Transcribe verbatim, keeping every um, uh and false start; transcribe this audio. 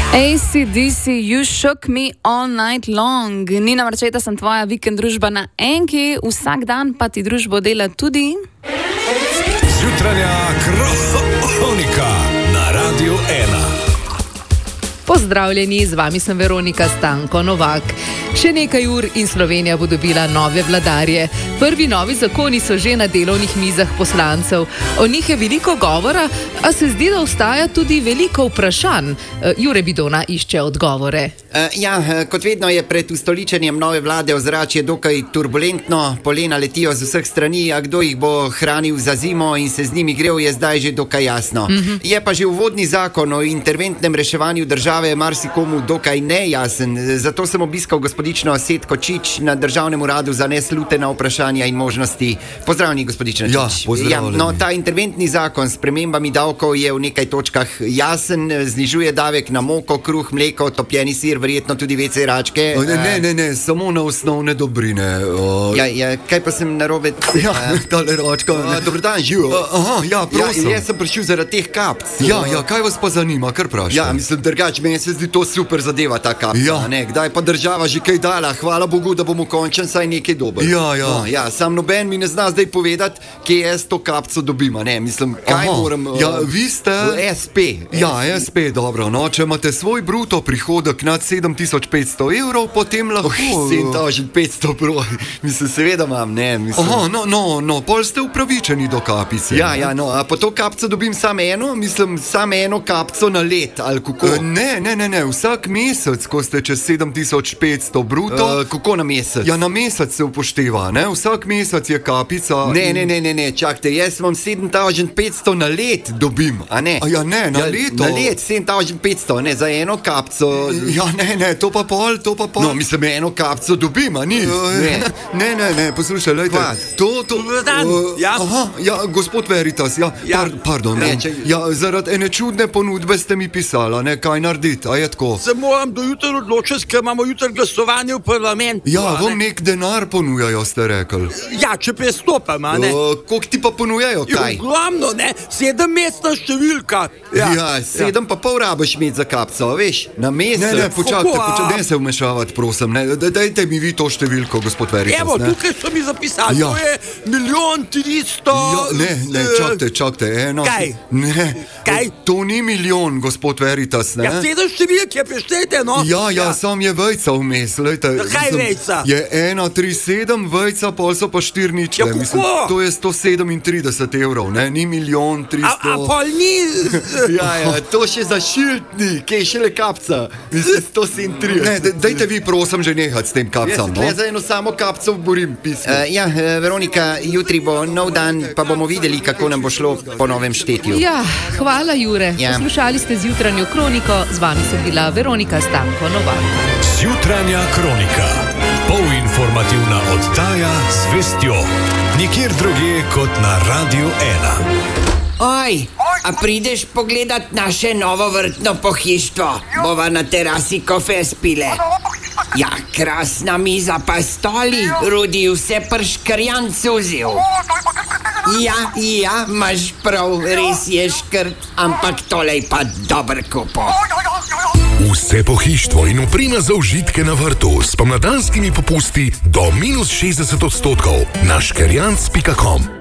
A C D C, you shook me all night long. Nina Marčeta, sem tvoja vikend družba na Enki, vsak dan pa ti družbo dela tudi Jutranja kronika na Radiu ena. Pozdravljeni, z vami sem Veronika Stanko Novak. Še nekaj ur in Slovenija bo dobila nove vladarje. Prvi novi zakoni so že na delovnih mizah poslancev. O njih je veliko govora, a se zdi, da ostaja tudi veliko vprašanj. Jure Bidona išče odgovore. Uh, ja, kot vedno je pred ustoličenjem nove vlade ozračje dokaj turbulentno. Polena letijo z vseh strani, a kdo jih bo hranil za zimo in se z njimi grel, je zdaj že dokaj jasno. Mm-hmm. Je pa že uvodni zakon o interventnem reševanju države marsikomu dokaj nejasen. Zato sem obiskal gospodično Setko Čič na Državnem uradu za neslutena vprašanja in možnosti. Pozdravljeni, gospodična Čič. Ja, pozdravljeni. Ja, no, ta interventni zakon s spremembami davkov je v nekaj točkah jasen, znižuje davek na moko, kruh, mleko, topljeni sir, verjetno tudi vece račke. Ne, ne, ne, ne, samo na osnovne dobrine. O... Ja, ja, kaj pa sem narobe? Ja, tale račka. Dobro dan, živo. Aha, ja, prosim. Ja, jaz sem prišel zaradi teh kapc. Ja, ja, kaj vas pa zanima, kar vprašam? Ja, mislim, drugače, meni se zdi to super zadeva, ta kapca. Ja. Ne, kdaj pa država že kaj dala, hvala Bogu, da bomo končen saj nekaj dober. Ja, ja. No, ja, sam noben mi ne zna zdaj povedati, kje jaz to kapco dobim, ne, mislim, kaj Aha. moram... Uh, Ja, vi ste... S P. Ja, S P, dobro, no, če imate svoj bruto prihodek nad sedem tisoč petsto evrov, potem lahko... Oh, sedem tisoč petsto, bro, mislim, seveda imam, ne, mislim... Aha, no, no, no, pol ste upravičeni do kapice. Ja, ja, no, a po to kapco dobim samo eno, mislim, samo eno kapco na let, ali kako? Uh, ne, ne, ne, ne, vsak mesec, ko ste čez sedem tisoč petsto bruto... Uh, kako na mesec? Ja, na mesec se upošteva, ne, vsak mesec je kapica... Ne, ne, ne, ne, ne, čakajte, jaz vam sedem tisoč petsto na let dobim, a ne? A ja, ne, na ja, leto. Na let sedem tisoč petsto, ne, za eno kapco. Ja, ne, ne, to pa pol, to pa pol. No, mislim, eno kapco dobim, a ni? Ne, ne, ne, ne, poslušaj, lejte. Kva? To, to... Dan, uh, ja. Aha, ja, gospod Veritas, ja, Ja. Par, pardon, Ne, ja, če- ja, zaradi ene čudne ponudbe ste mi pisala, ne, kaj narediti, a je tako? Se moram do jutra odločiti, ker imamo jutri glasovanje v parlamentu. Ja, a ne? vam nek denar ponujajo, ste rekli. Ja, če prestopam, a ne? Uh, koliko ti pa ponujajo, kaj? Ogromno, ne? Sedemmestna številka. Ja, ja sedem pa pol rabiš imeti za kapco, veš, na mesec. Ne, ne, počakajte, Kako, a? počakajte, ne se vmešavati, prosim, ne, da- dajte mi vi to številko, gospod Veritas, Evo, ne. tukaj so mi zapisali, Ja. to je milijon tristo... Ja, ne, ne, eh, čakajte, čakajte, eno... Kaj? Ne, Kaj? to ni milijon, gospod Veritas, ne. Ja, sedem številke, preštejte, no? Ja, ja, sam je vejca vmes, lejte. Ja, kaj mislim, vejca? Je ena, tri, sedem, vejca, pol so pa štiri ničle. Ja, kako? Mislim, to je sto sedemintrideset evrov, ne, ni milijon, A, tristo... a pol ni... Ja, ja, to še za šiltni, kaj šele kapca. Mislim, sto sedemintrideset. Ne, de- dajte vi prosim že nehati s tem Jaz kapcam, se no. tle za eno samo kapco borim pismo. Uh, ja, eh, Veronika, jutri bo nov dan, pa bomo videli, kako nam bo šlo po novem štetju. Ja, hvala Jure. Ja. Poslušali ste zjutranjo kroniko, z vami sem bila Veronika Stanko Novak. Jutranja kronika. Polinformativna oddaja z vestjo. Nikjer drugje kot na Radiu ena. Oj, a prideš pogledat naše novo vrtno pohištvo? Bova na terasi kofe spile. Ja, krasna miza pa stoli, Rudi vse prškrjan cuzil. Ja, ja, imaš prav, res je škrt, ampak tole je pa dober kupo. Vse pohištvo in oprema za užitke na vrtu s pomladanskimi popusti do minus šestdeset odstotkov na škerjanc pika com.